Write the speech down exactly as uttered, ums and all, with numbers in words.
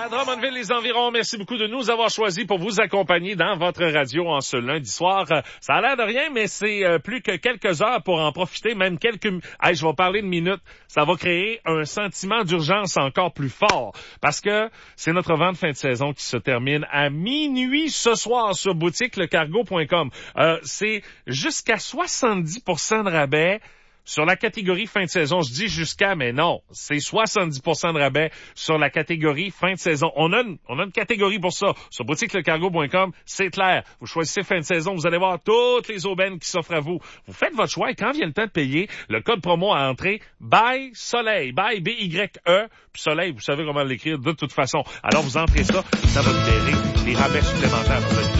À Drummondville, les environs, merci beaucoup de nous avoir choisis pour vous accompagner dans votre radio en ce lundi soir. Ça a l'air de rien, mais c'est plus que quelques heures pour en profiter, même quelques... Hey, je vais parler de minutes. Ça va créer un sentiment d'urgence encore plus fort parce que c'est notre vente de fin de saison qui se termine à minuit ce soir sur boutique le cargo point com. Euh, c'est jusqu'à soixante-dix pour cent de rabais sur la catégorie fin de saison. Je dis jusqu'à, mais non, c'est soixante-dix pour cent de rabais sur la catégorie fin de saison. On a une, on a une catégorie pour ça. Sur boutique le cargo point com, c'est clair. Vous choisissez fin de saison, vous allez voir toutes les aubaines qui s'offrent à vous. Vous faites votre choix et quand vient le temps de payer, le code promo à entrée, BY Soleil, BY B Y E, puis Soleil, vous savez comment l'écrire de toute façon. Alors vous entrez ça, ça va libérer les rabais supplémentaires.